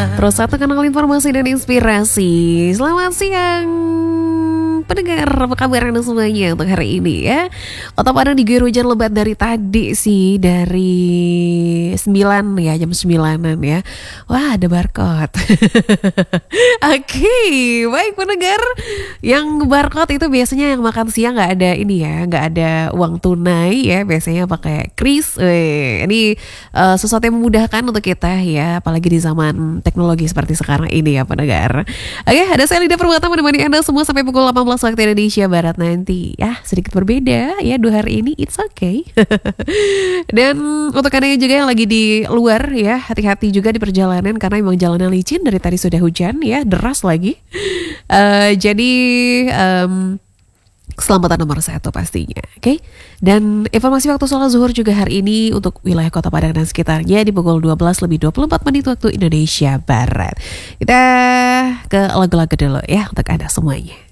Terus satu kanal informasi dan inspirasi. Selamat siang pendengar, apa kabar Anda semuanya untuk hari ini ya? Kota Padang diguyur hujan lebat dari tadi sih, dari 9 ya, jam 9-an ya. Wah, ada barcode. Oke, baik pendengar. Yang barcode itu biasanya yang makan siang nggak ada ini ya, nggak ada uang tunai ya, biasanya pakai kris. Ini sesuatu yang memudahkan untuk kita ya, apalagi di zaman teknologi seperti sekarang ini ya pendengar. Oke, ada saya Lida Permata menemani Anda semua sampai pukul 18 waktu Indonesia Barat nanti. Ya, sedikit berbeda ya 2 hari ini, it's okay. Dan untuk Anda yang juga yang lagi di luar ya, hati-hati juga di perjalanan karena memang jalanan licin, dari tadi sudah hujan ya, deras lagi. Jadi keselamatan nomor 1 pastinya, oke? Dan informasi waktu sholat zuhur juga hari ini untuk wilayah Kota Padang dan sekitarnya di pukul 12:24 waktu Indonesia Barat. Kita ke lagu-lagu dulu ya untuk Anda semuanya.